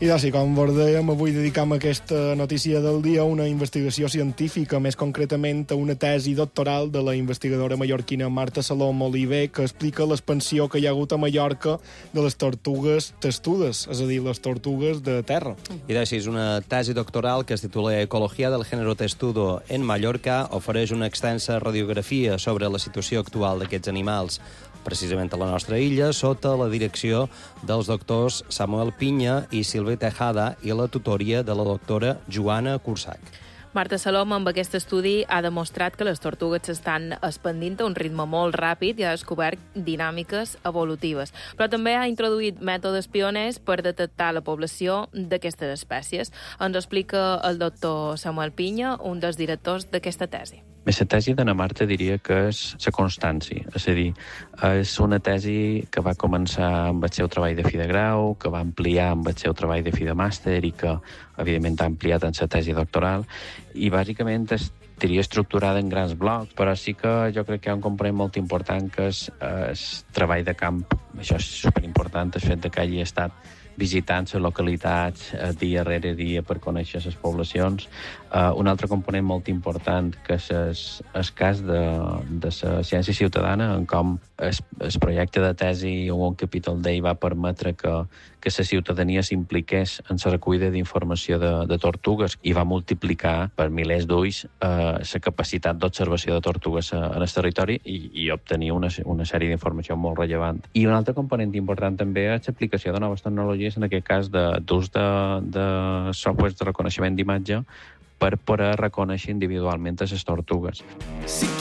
I doncs, com vos dèiem, avui dedicam aquesta notícia del dia a una investigació científica, més concretament a una tesi doctoral de la investigadora mallorquina Marta Salom Oliver, que explica l'expansió que hi ha hagut a Mallorca de les tortugues testudes, és a dir, les tortugues de terra. I d'així és una tesi doctoral que es titula Ecología del género testudo en Mallorca, ofereix una extensa radiografia sobre la situació actual d'aquests animals, precisament a la nostra illa, sota la direcció dels doctors Samuel Pinya i Silve Tejada i la tutoria de la doctora Joana Cursac. Marta Salom, amb aquest estudi, ha demostrat que les tortugues s'estan expandint a un ritme molt ràpid i ha descobert dinàmiques evolutives. Però també ha introduït mètodes pioners per detectar la població d'aquestes espècies. Ens explica el doctor Samuel Pinya, un dels directors d'aquesta tesi. La tesi d'Anna Marta diria que és la constància, és a dir, és una tesi que va començar amb el seu treball de fi de grau, que va ampliar amb el seu treball de fi de màster i que, evidentment, ha ampliat en la tesi doctoral, i bàsicament estaria estructurada en grans blocs, però sí que jo crec que hi ha un component molt important que és el treball de camp. Això és superimportant, el fet que hagi estat visitant les localitats dia rere dia per conèixer les poblacions. Un altre component molt important que és el cas de la ciència ciutadana, en com el projecte de tesi o un capítol d'ell va permetre que la ciutadania s'impliqués en la recollida d'informació de tortugues i va multiplicar per milers d'ulls la capacitat d'observació de tortugues en el territori i obtenir una sèrie d'informació molt rellevant. I un altre component important també és l'aplicació de noves tecnologies, en aquest cas d'ús de softwares de reconeixement d'imatge per poder reconèixer individualment les tortugues.